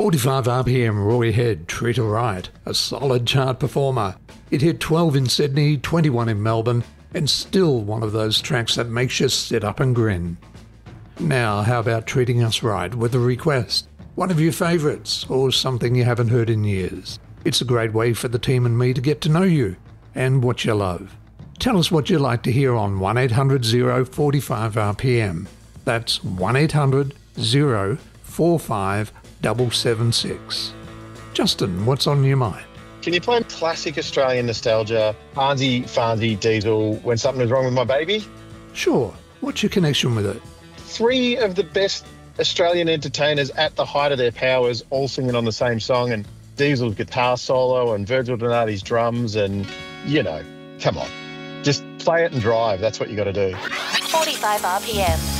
45 RPM Roy Head, Treat Her Right, a solid chart performer. It hit 12 in Sydney, 21 in Melbourne, and still one of those tracks that makes you sit up and grin. Now, how about treating us right with a request? One of your favourites, or something you haven't heard in years. It's a great way for the team and me to get to know you and what you love. Tell us what you'd like to hear on 1800 045 RPM. That's 1800 045 776. Justin, what's on your mind? Can you play classic Australian nostalgia, Farnsey, Farnsey, Diesel, When Something Was Wrong With My Baby? Sure. What's your connection with it? Three of the best Australian entertainers at the height of their powers all singing on the same song, and Diesel's guitar solo and Virgil Donati's drums, and, you know, come on. Just play it and drive. That's what you got to do. 45 RPM.